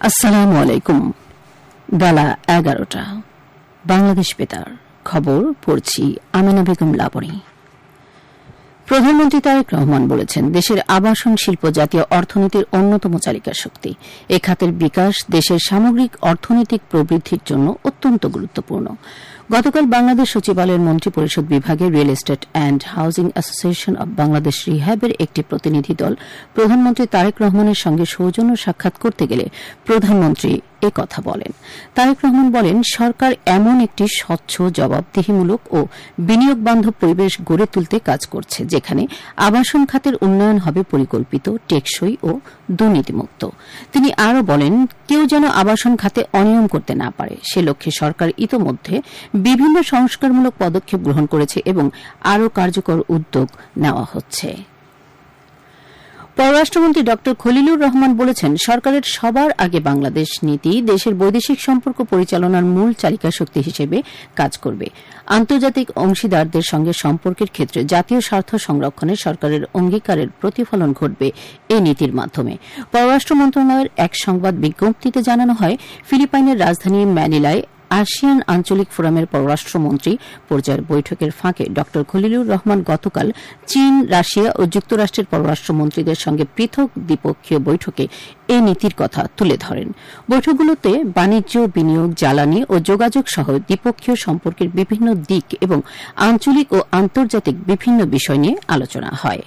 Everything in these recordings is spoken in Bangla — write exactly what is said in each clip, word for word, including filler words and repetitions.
আসসালামু আলাইকুম। বেলা এগারোটা। বাংলাদেশ বেতার খবর পড়ছি আমিনা বেগম লাবণী। প্রধানমন্ত্রী তারেক রহমান বলেছেন, দেশের আবাসন শিল্প জাতীয় অর্থনীতির অন্যতম চালিকা শক্তি। এ খাতের বিকাশ দেশের সামগ্রিক অর্থনৈতিক প্রবৃদ্ধির জন্য অত্যন্ত গুরুত্বপূর্ণ। গতকাল বাংলাদেশ সচিবালয়ের মন্ত্রিপরিষদ বিভাগে real estate and housing association of Bangladesh রিহ্যাবের একটি প্রতিনিধি দল প্রধানমন্ত্রী তারেক রহমানের সঙ্গে সৌজন্য সাক্ষাৎ করতে গেলে প্রধানমন্ত্রী এ কথা বলেন। তারেক রহমান বলেন, সরকার এমন একটি স্বচ্ছ, জবাবদিহিমূলক ও বিনিয়োগ বান্ধব পরিবেশ গড়ে তুলতে কাজ করছে, যেখানে আবাসন খাতের উন্নয়ন হবে পরিকল্পিত, টেকসই ও দুর্নীতিমুক্ত। তিনি আরও বলেন, কেউ যেন আবাসন খাতে অনিয়ম করতে না পারে, সে লক্ষ্যে সরকার ইতোমধ্যে বিভিন্ন সংস্কারমূলক পদক্ষেপ গ্রহণ করেছে এবং আরও কার্যকর উদ্যোগ নেওয়া হচ্ছে। পররাষ্ট্রমন্ত্রী ড খলিলুর রহমান বলেছেন, সরকারের সবার আগে বাংলাদেশ নীতি দেশের বৈদেশিক সম্পর্ক পরিচালনার মূল চালিকা শক্তি হিসেবে কাজ করবে। আন্তর্জাতিক অংশীদারদের সঙ্গে সম্পর্কের ক্ষেত্রে জাতীয় স্বার্থ সংরক্ষণে সরকারের অঙ্গীকারের প্রতিফলন ঘটবে এই নীতির মাধ্যমে। পররাষ্ট্র মন্ত্রণালয়ের এক সংবাদ বিজ্ঞপ্তিতে জানানো হয়, ফিলিপাইনের রাজধানী ম্যানিলায় আসিয়ান আঞ্চলিক ফোরামের পররাষ্ট্রমন্ত্রী পর্যায়ের বৈঠকের ফাঁকে ড খলিলুর রহমান গতকাল চীন, রাশিয়া ও যুক্তরাষ্ট্রের পররাষ্ট্রমন্ত্রীদের সঙ্গে পৃথক দ্বিপক্ষীয় বৈঠকে এই নীতির কথা তুলে ধরেন। বৈঠকগুলোতে বাণিজ্য, বিনিয়োগ, জ্বালানি ও যোগাযোগ সহ দ্বিপক্ষীয় সম্পর্কের বিভিন্ন দিক এবং আঞ্চলিক ও আন্তর্জাতিক বিভিন্ন বিষয় নিয়ে আলোচনা হয়।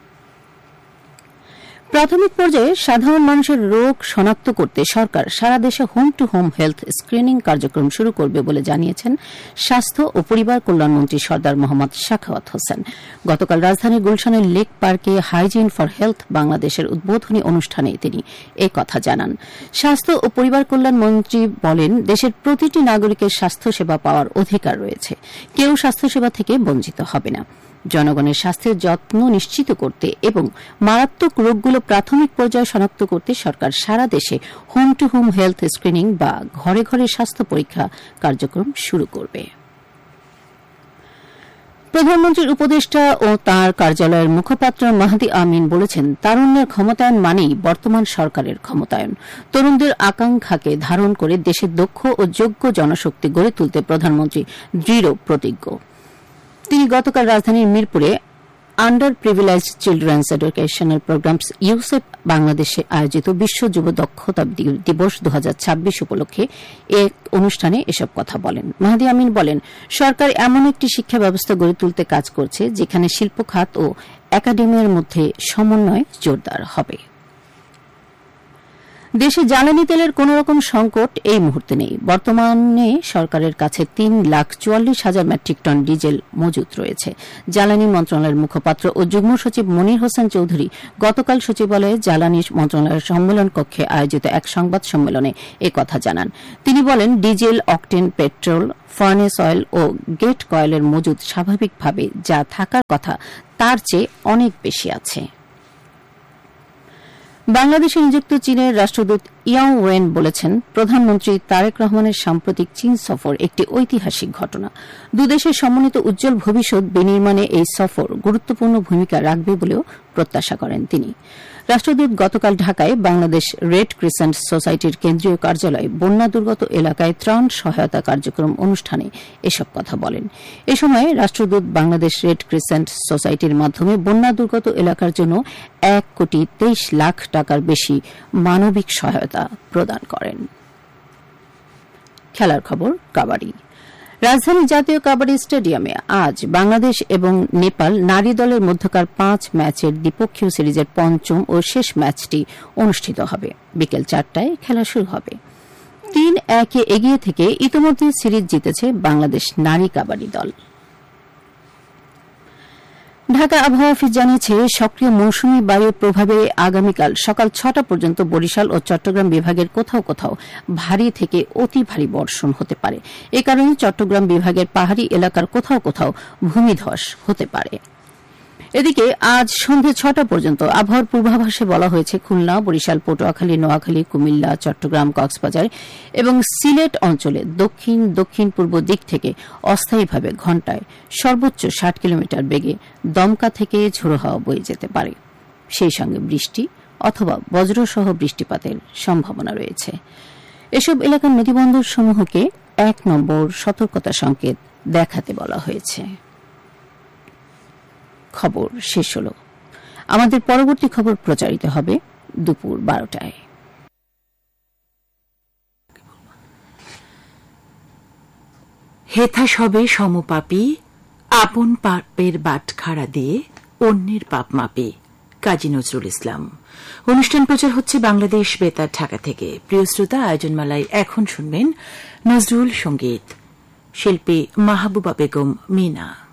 প্রাথমিক পর্যায়ে সাধারণ মানুষের রোগ শনাক্ত করতে সরকার সারা দেশে home two home health screening কার্যক্রম শুরু করবে বলে জানিয়েছেন স্বাস্থ্য ও পরিবার কল্যাণমন্ত্রী সরদার মোহাম্মদ সাখাওয়াত হোসেন। গতকাল রাজধানীর গুলশানের লেক পার্কে হাইজিন ফর হেলথ বাংলাদেশের উদ্বোধনী অনুষ্ঠানে তিনি এ কথা জানান। স্বাস্থ্য ও পরিবার কল্যাণমন্ত্রী বলেন, দেশের প্রতিটি নাগরিকের স্বাস্থ্যসেবা পাওয়ার অধিকার রয়েছে, কেউ স্বাস্থ্যসেবা থেকে বঞ্চিত হবে না। জনগণের স্বাস্থ্যের যত্ন নিশ্চিত করতে এবং মারাত্মক রোগগুলো প্রাথমিক পর্যায়ে শনাক্ত করতে সরকার সারা দেশে home two home health screening বা ঘরে ঘরে স্বাস্থ্য পরীক্ষা কার্যক্রম শুরু করবে। প্রধানমন্ত্রীর উপদেষ্টা ও তাঁর কার্যালয়ের মুখপাত্র মাহদি আমিন বলেছেন, তারুণ্যের ক্ষমতায়ন মানেই বর্তমান সরকারের ক্ষমতায়ন। তরুণদের আকাঙ্ক্ষাকে ধারণ করে দেশের দক্ষ ও যোগ্য জনশক্তি গড়ে তুলতে প্রধানমন্ত্রী দৃঢ় প্রতিজ্ঞ। তিনি গতকাল রাজধানীর মিরপুরে under privileged children's educational programs ইউসেপ বাংলাদেশে আয়োজিত বিশ্ব যুব দক্ষতা দিবস দু হাজার ছাব্বিশ উপলক্ষে এক অনুষ্ঠানে এসব কথা বলেন। মাহদি আমিন বলেন, সরকার এমন একটি শিক্ষা ব্যবস্থা গড়ে তুলতে কাজ করছে, যেখানে শিল্প খাত ও একাডেমিয়ার মধ্যে সমন্বয় জোরদার হবে। দেশে জ্বালানি তেলের কোন রকম সংকট এই মুহূর্তে নেই। বর্তমানে সরকারের কাছে তিন লাখ চুয়াল্লিশ হাজার মেট্রিক টন ডিজেল মজুত রয়েছে। জ্বালানি মন্ত্রণালয়ের মুখপাত্র ও যুগ্ম সচিব মনির হোসেন চৌধুরী গতকাল সচিবালয়ে জ্বালানি মন্ত্রণালয়ের সম্মেলন কক্ষে আয়োজিত এক সংবাদ সম্মেলনে এ কথা জানান। তিনি বলেন, diesel, octane, petrol, furnace oil ও গেট কয়েলের মজুত স্বাভাবিকভাবে যা থাকার কথা তার চেয়ে অনেক বেশি আছে। বাংলাদেশে নিযুক্ত চীনের রাষ্ট্রদূত ইয়াও ওয়েন বলেছেন, প্রধানমন্ত্রী তারেক রহমানের সাম্প্রতিক চীন সফর একটি ঐতিহাসিক ঘটনা। দুদেশের সমন্বিত উজ্জ্বল ভবিষ্যৎ বিনির্মাণে এই সফর গুরুত্বপূর্ণ ভূমিকা রাখবে বলেও প্রত্যাশা করেন তিনি। রাষ্ট্রদূত গতকাল ঢাকায় বাংলাদেশ রেড ক্রিসেন্ট সোসাইটির কেন্দ্রীয় কার্যালয়ে বন্যা দুর্গত এলাকায় ত্রাণ সহায়তা কার্যক্রম অনুষ্ঠানে এসব কথা বলেন। এ সময় রাষ্ট্রদূত বাংলাদেশ রেড ক্রিসেন্ট সোসাইটির মাধ্যমে বন্যা দুর্গত এলাকার জন্য এক কোটি তেইশ লাখ টাকার বেশি মানবিক সহায়তা প্রদান করেন। খেলার খবর কাবাডি। রাজধানী জাতীয় কাবাডি স্টেডিয়ামে আজ বাংলাদেশ এবং নেপাল নারী দলের মধ্যকার পাঁচ ম্যাচের দ্বিপক্ষীয় সিরিজের পঞ্চম ও শেষ ম্যাচটি অনুষ্ঠিত হবে। বিকেল চারটায় খেলা শুরু হবে। তিন একে এগিয়ে থেকে ইতিমধ্যে সিরিজ জিতেছে বাংলাদেশ নারী কাবাডি দল। ঢাকা আবহাওয়া অফিস জানিয়েছে, সক্রিয় মৌসুমী বায়ুর প্রভাবে আগামীকাল সকাল ছটা পর্যন্ত বরিশাল ও চট্টগ্রাম বিভাগের কোথাও কোথাও ভারী থেকে অতি ভারী বর্ষণ হতে পারে। এ কারণে চট্টগ্রাম বিভাগের পাহাড়ি এলাকার কোথাও কোথাও ভূমিধস হতে পারে। এদিকে আজ সন্ধ্যে ছটা পর্যন্ত আবহাওয়ার পূর্বাভাসে বলা হয়েছে, খুলনা, বরিশাল, পটুয়াখালী, নোয়াখালী, কুমিল্লা, চট্টগ্রাম, কক্সবাজার এবং সিলেট অঞ্চলে দক্ষিণ দক্ষিণ পূর্ব দিক থেকে অস্থায়ীভাবে ঘণ্টায় সর্বোচ্চ ষাট কিলোমিটার বেগে দমকা থেকে ঝোড়ো হাওয়া বয়ে যেতে পারে। সেই সঙ্গে বৃষ্টি অথবা বজ্রসহ বৃষ্টিপাতের সম্ভাবনা রয়েছে। এসব এলাকার নদীবন্দর সমূহকে এক নম্বর সতর্কতা সংকেত দেখাতে বলা হয়েছে। খবর শেষ হল। আমাদের পরবর্তী খবর প্রচারিত হবে দুপুর বারোটায়। হেথা সবে সমপাপী, আপন পাপের বাটখারা দিয়ে অন্যের পাপ মাপে। কাজী নজরুল ইসলাম। অনুষ্ঠান প্রচার হচ্ছে বাংলাদেশ বেতার ঢাকা থেকে। প্রিয় শ্রোতা, আয়োজনমালায় এখন শুনবেন নজরুল সঙ্গীত, শিল্পী মাহবুবা বেগম মিনা।